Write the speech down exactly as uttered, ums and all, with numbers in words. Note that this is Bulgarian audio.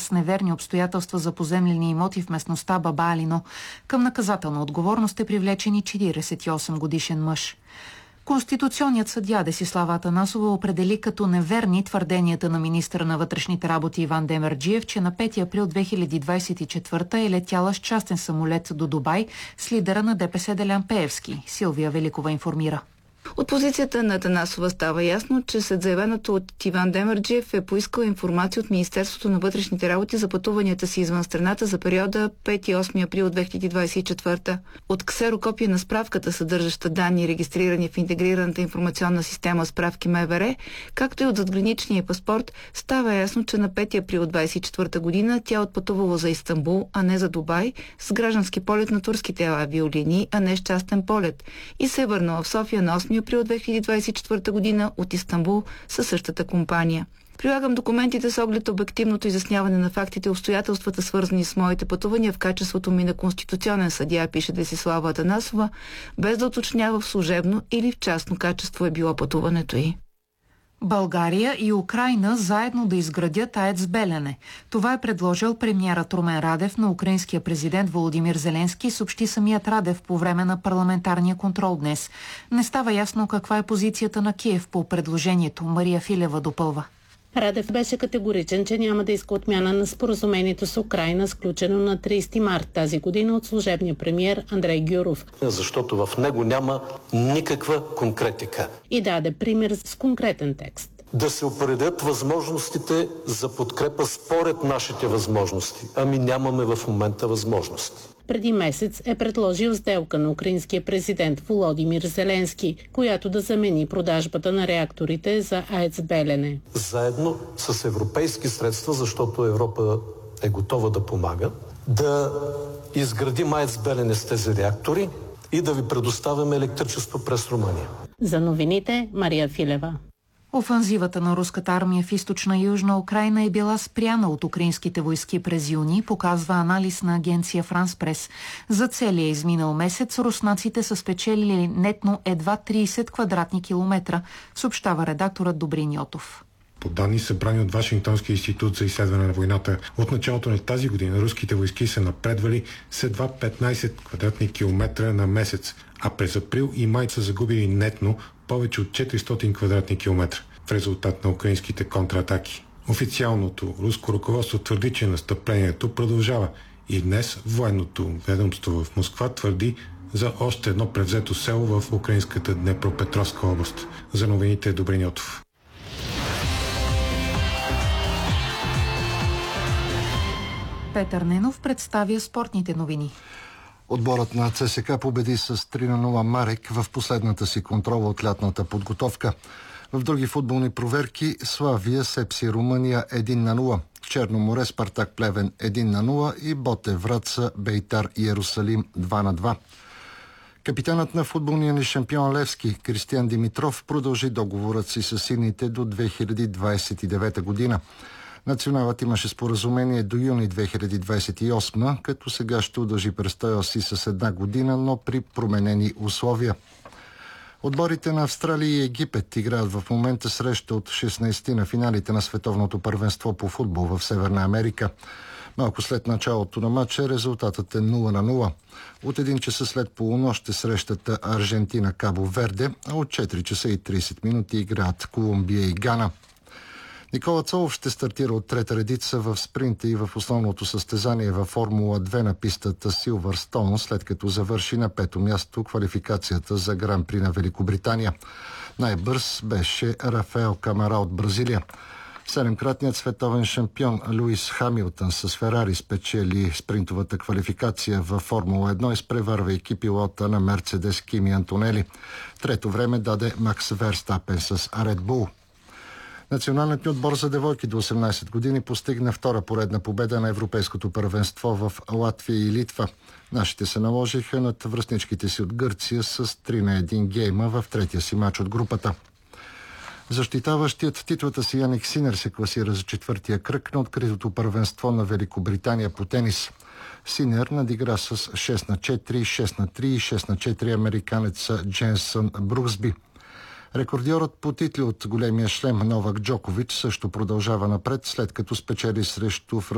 с неверни обстоятелства за поземлени имоти в местността Бабалино. Към наказателна отговорност е привлечен четиридесет и осем годишен мъж. Конституционният съдия Десислава Атанасова определи като неверни твърденията на министъра на вътрешните работи Иван Демерджиев, че на пети април две хиляди двадесет и четвърта е летяла с частен самолет до Дубай с лидера на ДПС Делян Пеевски. Силвия Великова информира. От позицията на Атанасова става ясно, че след заявеното от Иван Демерджиев е поискал информация от Министерството на вътрешните работи за пътуванията си извън страната за периода пети и осми април две хиляди двадесет и четвърта. От ксерокопия на справката, съдържаща данни, регистрирани в интегрираната информационна система справки МВР, както и от задграничния паспорт, става ясно, че на пети април двадесет и четвърта година тя отпътувала за Истанбул, а не за Дубай, с граждански полет на турските авиолинии, а не с частен полет, и се е върнала в София на осми април две хиляди двадесет и четвърта година от Истанбул със същата компания. Прилагам документите с оглед обективното изясняване на фактите и обстоятелствата, свързани с моите пътувания в качеството ми на конституционен съдия, пише Десислава Атанасова, без да уточнява в служебно или в частно качество е било пътуването й. България и Украйна заедно да изградят АЕЦ Белене. Това е предложил премиерът Румен Радев на украинския президент Володимир Зеленски, съобщи самият Радев по време на парламентарния контрол днес. Не става ясно каква е позицията на Киев по предложението. Мария Филева допълва. Радев беше категоричен, че няма да иска отмяна на споразумението с Украйна, сключено на тридесети март тази година от служебния премиер Андрей Гюров. Защото в него няма никаква конкретика. И даде пример с конкретен текст. Да се определят възможностите за подкрепа според нашите възможности. Ами нямаме в момента възможности. Преди месец е предложил сделка на украинския президент Володимир Зеленски, която да замени продажбата на реакторите за АЕЦ Белене. Заедно с европейски средства, защото Европа е готова да помага, да изградим АЕЦ Белене с тези реактори и да ви предоставяме електричество през Румъния. За новините Мария Филева. Офанзивата на руската армия в източна и южна Украйна е била спряна от украинските войски през юни, показва анализ на агенция Франс Прес. За целия изминал месец руснаците са спечелили нетно едва тридесет квадратни километра, съобщава редакторът Добрин Йотов. По данни събрани от Вашингтонския институт за изследване на войната, от началото на тази година руските войски са напредвали с едва петнадесет квадратни километра на месец, а през април и май са загубили нетно повече от четиристотин квадратни километра в резултат на украинските контратаки. Официалното руско ръководство твърди, че настъплението продължава и днес военното ведомство в Москва твърди за още едно превзето село в украинската Днепропетровска област. За новините Добрин Йотов. Петър Ненов представя спортните новини. Отборът на ЦСКА победи с три на нула Марек в последната си контрола от лятната подготовка. В други футболни проверки Славия Сепси Румъния едно на нула, Черно море Спартак Плевен едно на нула и Ботев Враца Бейтар Иерусалим два на два. Капитанът на футболния ни шампион Левски Кристиян Димитров продължи договорът си с сините до две хиляди двадесет и девета година. Националът имаше споразумение до юни две хиляди двадесет и осма, като сега ще удължи престоя си с една година, но при променени условия. Отборите на Австралия и Египет играят в момента среща от шестнадесети на финалите на световното първенство по футбол в Северна Америка. Малко след началото на матча резултатът е нула на нула. От един часа след полунощ е срещата Аржентина Кабо Верде, а от четири часа и тридесет минути играят Колумбия и Гана. Никола Цолов ще стартира от трета редица в спринта и в основното състезание във Формула две на пистата Силвърстоун, след като завърши на пето място квалификацията за Гран-при на Великобритания. Най-бърз беше Рафаел Камара от Бразилия. Седемкратният световен шампион Луис Хамилтън с Ферари спечели спринтовата квалификация във Формула едно, изпреварвайки пилота на Мерцедес Кими Антонели. Трето време даде Макс Верстапен с Ред Бул. Националният ни отбор за девойки до осемнадесет години постигна втора поредна победа на Европейското първенство в Латвия и Литва. Нашите се наложиха над връстничките си от Гърция с три на едно гейма в третия си мач от групата. Защитаващият титлата си Яник Синер се класира за четвъртия кръг на откритото първенство на Великобритания по тенис. Синер надигра с шест на четири, шест на три и шест на четири американеца Дженсън Бруксби. Рекордьорът по титли от големия шлем Новак Джокович също продължава напред, след като спечели срещу